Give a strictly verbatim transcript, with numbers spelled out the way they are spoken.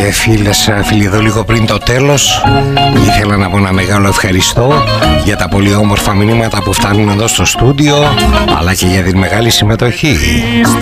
και φίλες, φίλοι, εδώ λίγο πριν το τέλος ήθελα να πω ένα μεγάλο ευχαριστώ για τα πολύ όμορφα μηνύματα που φτάνουν εδώ στο στούντιο, αλλά και για την μεγάλη συμμετοχή.